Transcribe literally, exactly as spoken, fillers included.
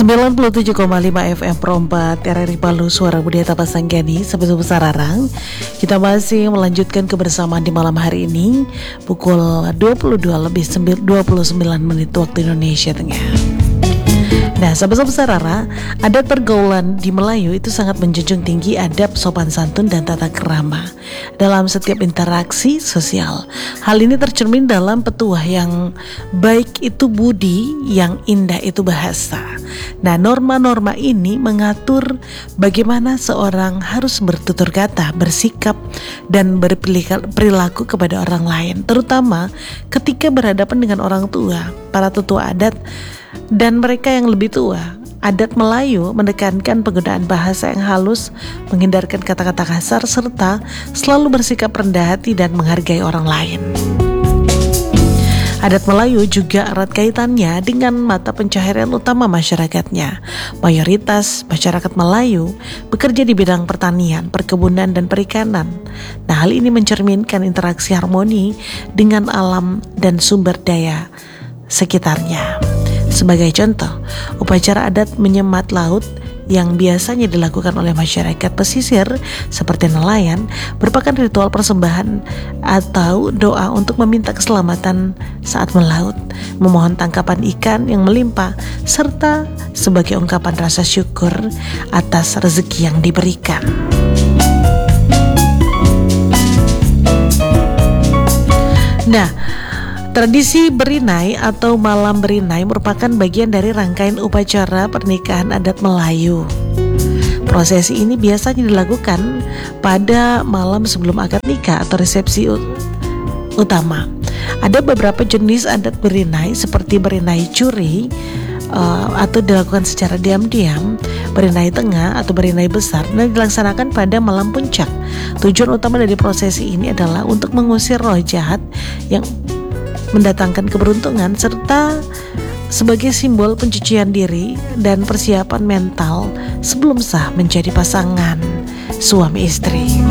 sembilan puluh tujuh koma lima F M Pro empat R R I Palu, Suara Budaya Tapasanggani. Sahabat Sararang, kita masih melanjutkan kebersamaan di malam hari ini pukul dua puluh dua lebih dua puluh sembilan menit waktu Indonesia Tengah. Nah, sahabat Sarara, adat pergaulan di Melayu itu sangat menjunjung tinggi adab, sopan santun, dan tata krama dalam setiap interaksi sosial. Hal ini tercermin dalam petuah yang baik itu budi, yang indah itu bahasa. Nah, norma-norma ini mengatur bagaimana seorang harus bertutur kata, bersikap, dan berperilaku kepada orang lain, terutama ketika berhadapan dengan orang tua, para tetua adat, dan mereka yang lebih tua. Adat Melayu menekankan penggunaan bahasa yang halus, menghindarkan kata-kata kasar, serta selalu bersikap rendah hati dan menghargai orang lain. Adat Melayu juga erat kaitannya dengan mata pencaharian utama masyarakatnya. Mayoritas masyarakat Melayu bekerja di bidang pertanian, perkebunan, dan perikanan. Nah, hal ini mencerminkan interaksi harmoni dengan alam dan sumber daya sekitarnya. Sebagai contoh, upacara adat menyemat laut yang biasanya dilakukan oleh masyarakat pesisir seperti nelayan merupakan ritual persembahan atau doa untuk meminta keselamatan saat melaut, memohon tangkapan ikan yang melimpah, serta sebagai ungkapan rasa syukur atas rezeki yang diberikan. Nah, tradisi Berinai atau Malam Berinai merupakan bagian dari rangkaian upacara pernikahan adat Melayu. Prosesi ini biasanya dilakukan pada malam sebelum akad nikah atau resepsi utama. Ada beberapa jenis adat Berinai seperti Berinai Curi uh, atau dilakukan secara diam-diam, Berinai Tengah atau Berinai Besar, dan dilaksanakan pada malam puncak. Tujuan utama dari prosesi ini adalah untuk mengusir roh jahat yang mendatangkan keberuntungan, serta sebagai simbol pencucian diri dan persiapan mental sebelum sah menjadi pasangan suami istri.